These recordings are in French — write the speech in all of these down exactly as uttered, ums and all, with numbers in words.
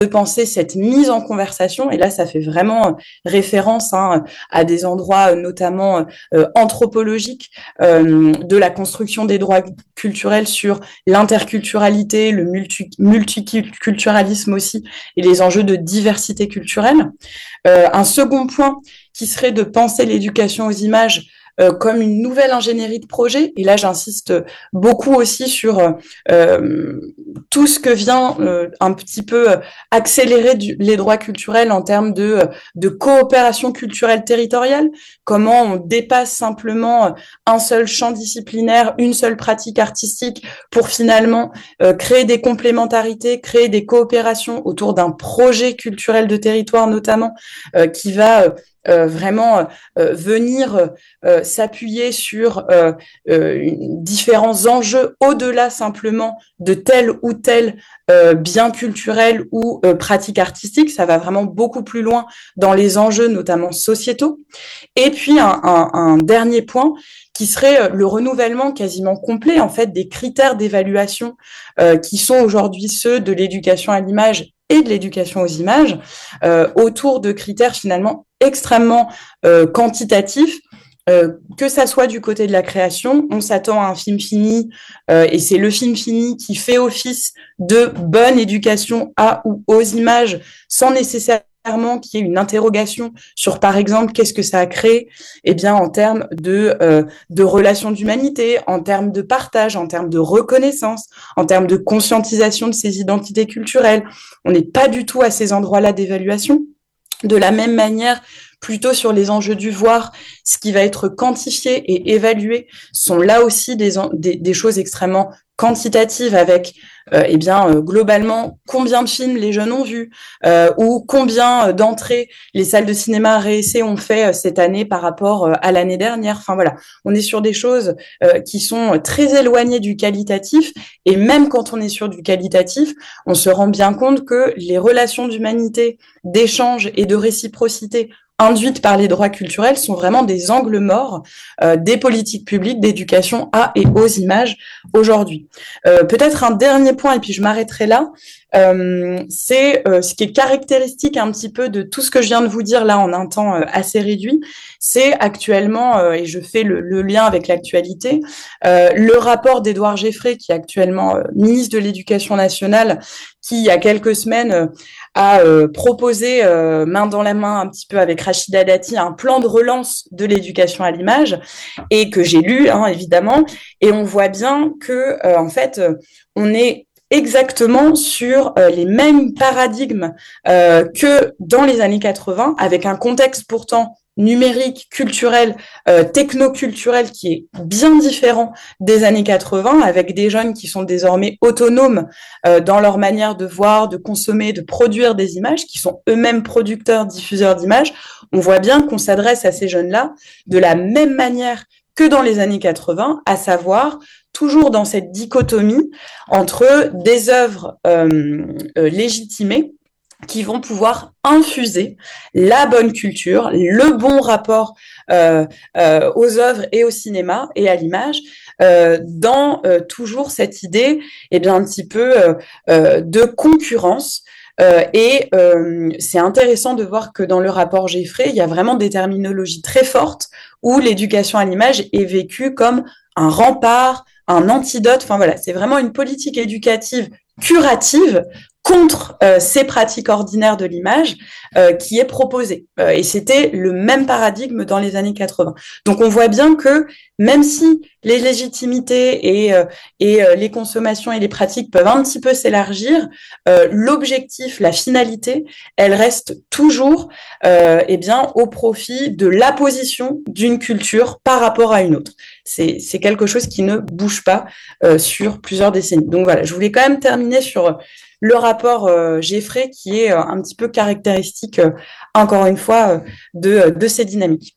de penser cette mise en conversation, et là ça fait vraiment référence hein, à des endroits notamment euh, anthropologiques euh, de la construction des droits culturels sur l'interculturalité, le multi- multiculturalisme aussi, et les enjeux de diversité culturelle. Euh, un second point qui serait de penser l'éducation aux images euh, comme une nouvelle ingénierie de projet. Et là, j'insiste beaucoup aussi sur euh, tout ce que vient euh, un petit peu accélérer du, les droits culturels en termes de, de coopération culturelle territoriale. Comment on dépasse simplement un seul champ disciplinaire, une seule pratique artistique pour finalement euh, créer des complémentarités, créer des coopérations autour d'un projet culturel de territoire notamment euh, qui va euh, Euh, vraiment euh, venir euh, s'appuyer sur euh, euh, différents enjeux au-delà simplement de tel ou tel euh, bien culturel ou euh, pratique artistique. Ça va vraiment beaucoup plus loin dans les enjeux notamment sociétaux. Et puis un, un, un dernier point qui serait le renouvellement quasiment complet en fait des critères d'évaluation euh, qui sont aujourd'hui ceux de l'éducation à l'image et de l'éducation aux images euh, autour de critères finalement extrêmement euh, quantitatifs. Euh, que ça soit du côté de la création, on s'attend à un film fini euh, et c'est le film fini qui fait office de bonne éducation à ou aux images sans nécessairement qu'il y ait une interrogation sur, par exemple, qu'est-ce que ça a créé, eh bien, en termes de, euh, de relations d'humanité, en termes de partage, en termes de reconnaissance, en termes de conscientisation de ces identités culturelles. On n'est pas du tout à ces endroits-là d'évaluation. De la même manière, plutôt sur les enjeux du voir, ce qui va être quantifié et évalué sont là aussi des, des, des choses extrêmement quantitatives avec euh, eh bien euh, globalement combien de films les jeunes ont vus euh, ou combien d'entrées les salles de cinéma réessais ont fait euh, cette année par rapport euh, à l'année dernière. Enfin voilà, on est sur des choses euh, qui sont très éloignées du qualitatif et même quand on est sur du qualitatif, on se rend bien compte que les relations d'humanité, d'échange et de réciprocité induites par les droits culturels sont vraiment des angles morts euh, des politiques publiques d'éducation à et aux images aujourd'hui. Euh, peut-être un dernier point, et puis je m'arrêterai là, euh, c'est euh, ce qui est caractéristique un petit peu de tout ce que je viens de vous dire là en un temps euh, assez réduit, c'est actuellement, euh, et je fais le, le lien avec l'actualité, euh, le rapport d'Édouard Geffray, qui est actuellement euh, ministre de l'Éducation nationale, qui il y a quelques semaines euh, a euh, proposé euh, main dans la main un petit peu avec Rachida Dati un plan de relance de l'éducation à l'image et que j'ai lu hein, évidemment et on voit bien que euh, en fait euh, on est exactement sur euh, les mêmes paradigmes euh, que dans les années quatre-vingts avec un contexte pourtant numérique, culturel, euh, technoculturel qui est bien différent des années quatre-vingts, avec des jeunes qui sont désormais autonomes euh, dans leur manière de voir, de consommer, de produire des images, qui sont eux-mêmes producteurs, diffuseurs d'images. On voit bien qu'on s'adresse à ces jeunes-là de la même manière que dans les années quatre-vingts, à savoir toujours dans cette dichotomie entre des œuvres euh, euh, légitimées qui vont pouvoir infuser la bonne culture, le bon rapport euh, euh, aux œuvres et au cinéma et à l'image, euh, dans euh, toujours cette idée, eh bien un petit peu euh, euh, de concurrence. Euh, et euh, c'est intéressant de voir que dans le rapport Geffray, il y a vraiment des terminologies très fortes où l'éducation à l'image est vécue comme un rempart, un antidote. Enfin voilà, c'est vraiment une politique éducative curative contre euh, ces pratiques ordinaires de l'image euh, qui est proposée. Euh, et c'était le même paradigme dans les années quatre-vingts. Donc on voit bien que même si les légitimités et, euh, et euh, les consommations et les pratiques peuvent un petit peu s'élargir, euh, l'objectif, la finalité, elle reste toujours euh, eh bien, au profit de l'apposition d'une culture par rapport à une autre. C'est, c'est quelque chose qui ne bouge pas euh, sur plusieurs décennies. Donc voilà, je voulais quand même terminer sur le rapport euh, Geffray qui est euh, un petit peu caractéristique, euh, encore une fois, euh, de, de ces dynamiques.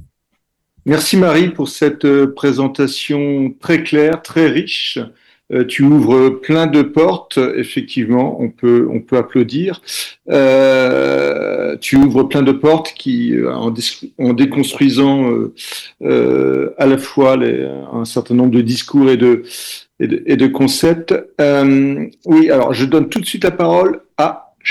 Merci Marie pour cette euh, présentation très claire, très riche. Euh, tu ouvres plein de portes, effectivement, on peut, on peut applaudir. Euh, tu ouvres plein de portes qui, euh, en, dis- en déconstruisant euh, euh, à la fois les, un certain nombre de discours et de, et de, et de concepts. Euh, oui, alors je donne tout de suite la parole à